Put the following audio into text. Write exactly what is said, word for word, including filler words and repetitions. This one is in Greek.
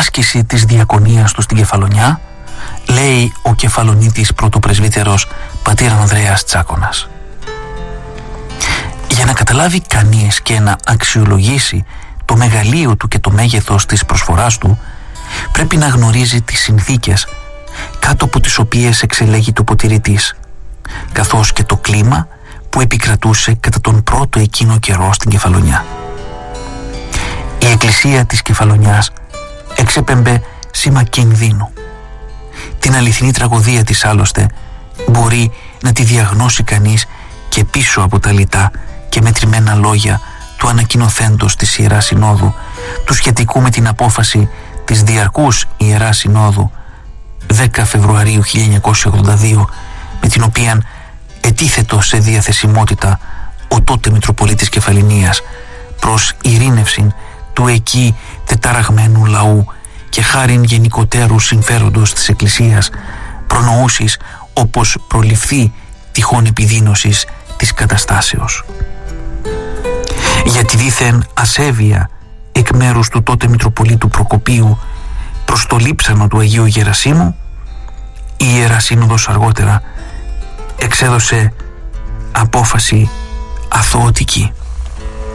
άσκηση της διακονίας του στην Κεφαλονιά, λέει ο Κεφαλονίτης πρωτοπρεσβύτερος πατήρ Ανδρέας Τσάκωνας. Για να καταλάβει κανείς και να αξιολογήσει το μεγαλείο του και το μέγεθος της προσφοράς του, πρέπει να γνωρίζει τις συνθήκες κάτω από τις οποίες εξελέγει το ποτηρητής, καθώς και το κλίμα που επικρατούσε κατά τον πρώτο εκείνο καιρό στην Κεφαλονιά. Η εκκλησία της Κεφαλονιάς εξέπεμπε σήμα κινδύνου. Την αληθινή τραγωδία της άλλωστε μπορεί να τη διαγνώσει κανείς και πίσω από τα λιτά και μετρημένα λόγια του ανακοινωθέντος της Ιεράς Συνόδου, του σχετικού με την απόφαση της διαρκούς Ιεράς Συνόδου δέκα Φεβρουαρίου χίλια εννιακόσια ογδόντα δύο, με την οποία ετίθετο σε διαθεσιμότητα ο τότε Μητροπολίτης Κεφαληνίας προς ειρήνευσιν του εκεί τεταραγμένου λαού και χάριν γενικότερου συμφέροντος της Εκκλησίας, προνοούσεις όπως προληφθεί τυχόν επιδείνωσης της καταστάσεως. Για τη δήθεν ασέβεια εκ μέρους του τότε Μητροπολίτου Προκοπίου προς το λείψανο του Αγίου Γερασίμου, η Ιερά Σύνοδος αργότερα εξέδωσε απόφαση αθωωτική.